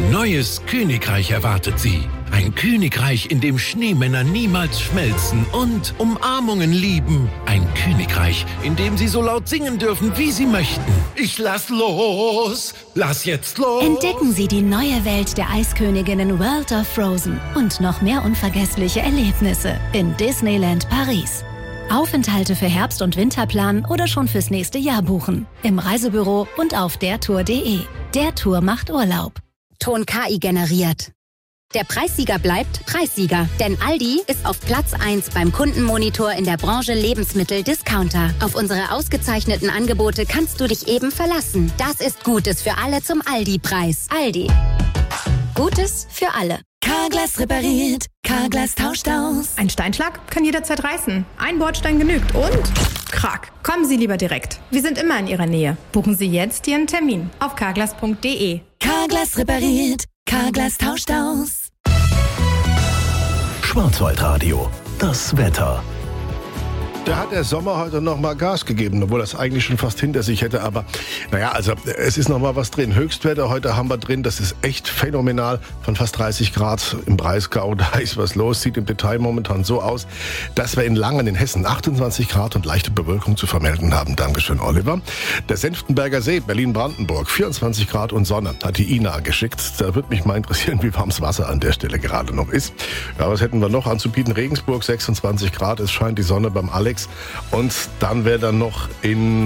Ein neues Königreich erwartet Sie. Ein Königreich, in dem Schneemänner niemals schmelzen und Umarmungen lieben. Ein Königreich, in dem Sie so laut singen dürfen, wie Sie möchten. Ich lass los! Lass jetzt los! Entdecken Sie die neue Welt der Eisköniginnen World of Frozen und noch mehr unvergessliche Erlebnisse in Disneyland Paris. Aufenthalte für Herbst- und Winterplan oder schon fürs nächste Jahr buchen. Im Reisebüro und auf dertour.de. Der Tour macht Urlaub. Ton KI generiert. Der Preissieger bleibt Preissieger, denn Aldi ist auf Platz 1 beim Kundenmonitor in der Branche Lebensmittel-Discounter. Auf unsere ausgezeichneten Angebote kannst du dich eben verlassen. Das ist Gutes für alle zum Aldi-Preis. Aldi. Gutes für alle. Carglass repariert, Carglass tauscht aus. Ein Steinschlag kann jederzeit reißen. Ein Bordstein genügt und krack. Kommen Sie lieber direkt. Wir sind immer in Ihrer Nähe. Buchen Sie jetzt Ihren Termin auf carglass.de. Carglass repariert, Carglass tauscht aus. Schwarzwaldradio, das Wetter. Da hat der Sommer heute noch mal Gas gegeben, obwohl er es eigentlich schon fast hinter sich hätte. Aber naja, also es ist noch mal was drin. Höchstwetter heute haben wir drin, das ist echt phänomenal. Von fast 30 Grad im Breisgau, da ist was los. Sieht im Detail momentan so aus, dass wir in Langen in Hessen 28 Grad und leichte Bewölkung zu vermelden haben. Dankeschön, Oliver. Der Senftenberger See, Berlin-Brandenburg, 24 Grad und Sonne, hat die Ina geschickt. Da würde mich mal interessieren, wie warmes Wasser an der Stelle gerade noch ist. Ja, was hätten wir noch anzubieten? Regensburg, 26 Grad, es scheint die Sonne beim Alex. Und dann wäre dann noch in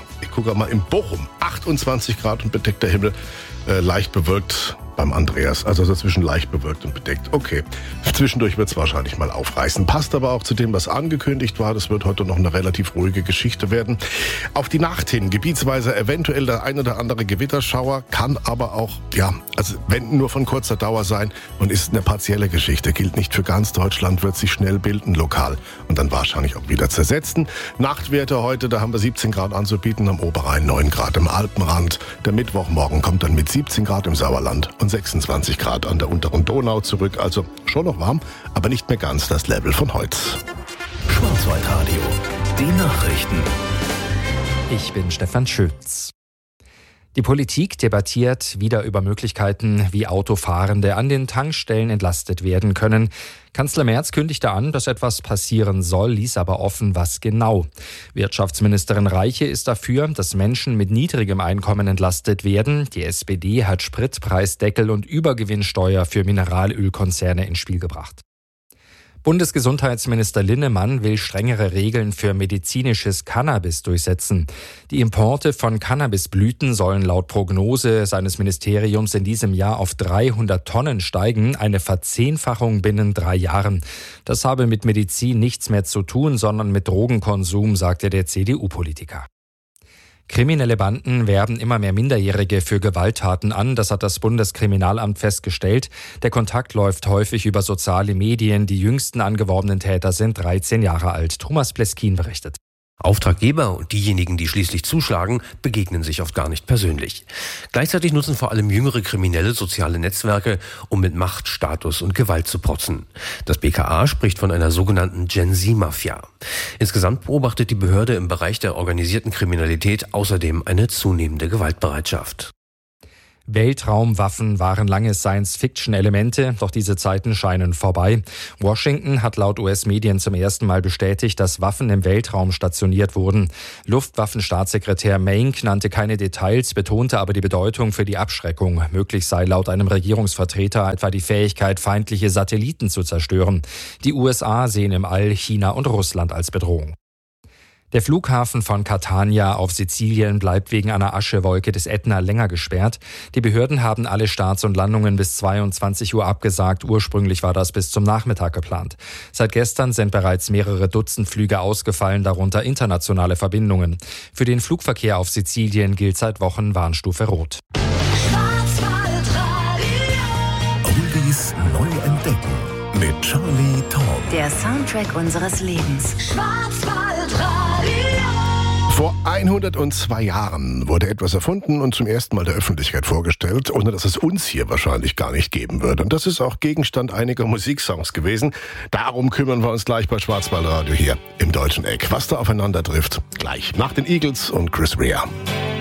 Bochum 28 Grad und bedeckter Himmel, leicht bewölkt beim Andreas. Also so zwischen leicht bewölkt und bedeckt. Okay, zwischendurch wird es wahrscheinlich mal aufreißen. Passt aber auch zu dem, was angekündigt war. Das wird heute noch eine relativ ruhige Geschichte werden. Auf die Nacht hin gebietsweise eventuell der ein oder andere Gewitterschauer, kann aber auch, wenn nur von kurzer Dauer sein und ist eine partielle Geschichte. Gilt nicht für ganz Deutschland, wird sich schnell bilden, lokal und dann wahrscheinlich auch wieder zersetzen. Nachtwerte heute, da haben wir 17 Grad anzubieten, am Oberrhein 9 Grad im Alpenrand. Der Mittwochmorgen kommt dann mit 17 Grad im Sauerland und 26 Grad an der unteren Donau zurück. Also schon noch warm, aber nicht mehr ganz das Level von heute. Schwarzwaldradio, die Nachrichten. Ich bin Stefan Schütz. Die Politik debattiert wieder über Möglichkeiten, wie Autofahrende an den Tankstellen entlastet werden können. Kanzler Merz kündigte an, dass etwas passieren soll, ließ aber offen, was genau. Wirtschaftsministerin Reiche ist dafür, dass Menschen mit niedrigem Einkommen entlastet werden. Die SPD hat Spritpreisdeckel und Übergewinnsteuer für Mineralölkonzerne ins Spiel gebracht. Bundesgesundheitsminister Linnemann will strengere Regeln für medizinisches Cannabis durchsetzen. Die Importe von Cannabisblüten sollen laut Prognose seines Ministeriums in diesem Jahr auf 300 Tonnen steigen, eine Verzehnfachung binnen 3 Jahren. Das habe mit Medizin nichts mehr zu tun, sondern mit Drogenkonsum, sagte der CDU-Politiker. Kriminelle Banden werben immer mehr Minderjährige für Gewalttaten an, das hat das Bundeskriminalamt festgestellt. Der Kontakt läuft häufig über soziale Medien. Die jüngsten angeworbenen Täter sind 13 Jahre alt. Thomas Pleskin berichtet. Auftraggeber und diejenigen, die schließlich zuschlagen, begegnen sich oft gar nicht persönlich. Gleichzeitig nutzen vor allem jüngere Kriminelle soziale Netzwerke, um mit Macht, Status und Gewalt zu protzen. Das BKA spricht von einer sogenannten Gen-Z-Mafia. Insgesamt beobachtet die Behörde im Bereich der organisierten Kriminalität außerdem eine zunehmende Gewaltbereitschaft. Weltraumwaffen waren lange Science-Fiction-Elemente, doch diese Zeiten scheinen vorbei. Washington hat laut US-Medien zum ersten Mal bestätigt, dass Waffen im Weltraum stationiert wurden. Luftwaffenstaatssekretär Maink nannte keine Details, betonte aber die Bedeutung für die Abschreckung. Möglich sei laut einem Regierungsvertreter etwa die Fähigkeit, feindliche Satelliten zu zerstören. Die USA sehen im All China und Russland als Bedrohung. Der Flughafen von Catania auf Sizilien bleibt wegen einer Aschewolke des Ätna länger gesperrt. Die Behörden haben alle Starts und Landungen bis 22 Uhr abgesagt. Ursprünglich war das bis zum Nachmittag geplant. Seit gestern sind bereits mehrere Dutzend Flüge ausgefallen, darunter internationale Verbindungen. Für den Flugverkehr auf Sizilien gilt seit Wochen Warnstufe Rot. Oldies neu entdecken mit Charlie Tom. Der Soundtrack unseres Lebens. Vor 102 Jahren wurde etwas erfunden und zum ersten Mal der Öffentlichkeit vorgestellt, ohne dass es uns hier wahrscheinlich gar nicht geben würde. Und das ist auch Gegenstand einiger Musiksongs gewesen. Darum kümmern wir uns gleich bei Schwarzwaldradio hier im Deutschen Eck. Was da aufeinander trifft, gleich nach den Eagles und Chris Rea.